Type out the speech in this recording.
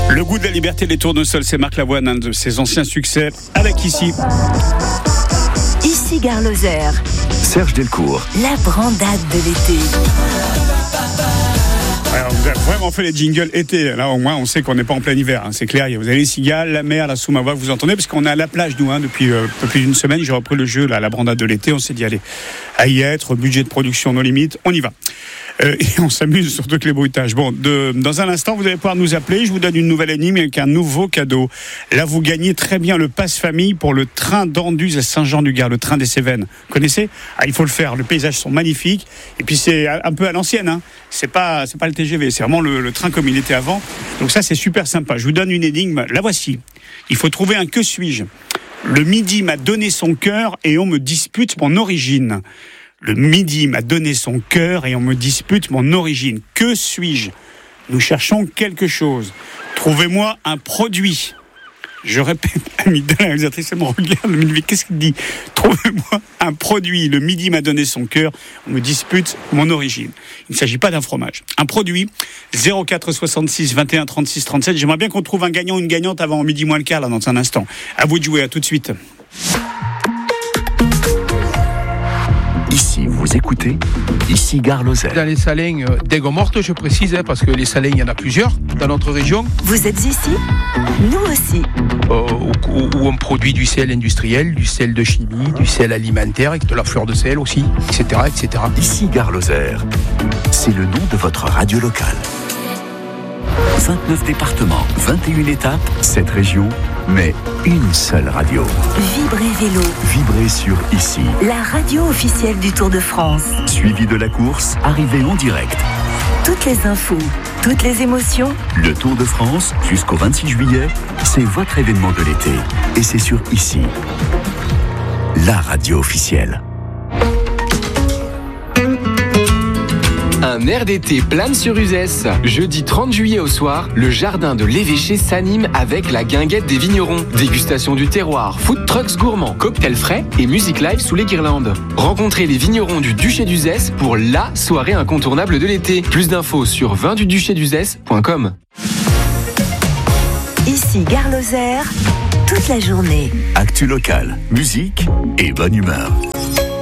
Le goût de la liberté des tournesols, c'est Marc Lavoine, un de ses anciens succès, avec ici Gare Lozère, Serge Delcourt, la brandade de l'été. Alors, vous avez vraiment fait les jingles été. Là, au moins, on sait qu'on n'est pas en plein hiver. C'est clair. Vous avez les cigales, la mer, la sous-ma-voix que vous entendez, parce qu'on est à la plage, nous, depuis un peu plus d'une semaine. J'ai repris le jeu, là, la brandade de l'été. On s'est dit, allez, à y être, budget de production, nos limites, on y va. Et on s'amuse surtout avec les bruitages. Bon, dans un instant, vous allez pouvoir nous appeler. Je vous donne une nouvelle énigme avec un nouveau cadeau. Là, vous gagnez très bien le passe-famille pour le train d'Anduze à Saint-Jean-du-Gard, le train des Cévennes. Vous connaissez ? Il faut le faire. Les paysages sont magnifiques. Et puis, c'est un peu à l'ancienne. C'est pas le TGV. C'est vraiment le train comme il était avant. Donc ça, c'est super sympa. Je vous donne une énigme. La voici. Il faut trouver un que suis-je. Le midi m'a donné son cœur et on me dispute mon origine. Le midi m'a donné son cœur et on me dispute mon origine. Que suis-je ? Nous cherchons quelque chose. Trouvez-moi un produit. Je répète, Amida, la réalisatrice, elle me regarde, elle me dit, qu'est-ce qu'il dit ? Trouvez-moi un produit. Le midi m'a donné son cœur, on me dispute mon origine. Il ne s'agit pas d'un fromage. Un produit, 04 66 21 36 37. J'aimerais bien qu'on trouve un gagnant ou une gagnante avant midi moins le quart, là, dans un instant. À vous de jouer, à tout de suite. Ici, vous écoutez, ici Gare Lozère. Dans les salins d'Aigues Mortes, je précise, parce que les salins, il y en a plusieurs dans notre région. Vous êtes ici ? Nous aussi. Où on produit du sel industriel, du sel de chimie, du sel alimentaire, avec de la fleur de sel aussi, etc. etc. Ici Gare Lozère, c'est le nom de votre radio locale. 29 départements, 21 étapes, 7 régions, mais une seule radio. Vibrez Vélo. Vibrez sur Ici. La radio officielle du Tour de France. Suivi de la course, arrivée en direct. Toutes les infos, toutes les émotions. Le Tour de France, jusqu'au 26 juillet, c'est votre événement de l'été. Et c'est sur Ici. La radio officielle. Un air d'été plane sur Uzès. Jeudi 30 juillet au soir, le jardin de l'évêché s'anime avec la guinguette des vignerons. Dégustation du terroir, food trucks gourmands, cocktails frais et musique live sous les guirlandes. Rencontrez les vignerons du Duché d'Uzès pour la soirée incontournable de l'été. Plus d'infos sur vinduduchéduzès.com. Ici Gare Lozère, toute la journée. Actu locale, musique et bonne humeur.